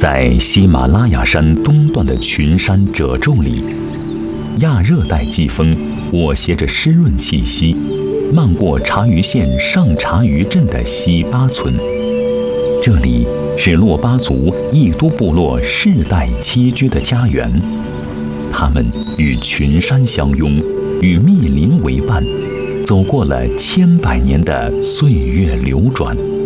在喜马拉雅山东段的群山褶皱里，亚热带季风裹挟着湿润气息，漫过茶余县上茶余镇的西巴村。这里是珞巴族义都部落世代栖居的家园，他们与群山相拥，与密林为伴，走过了千百年的岁月流转。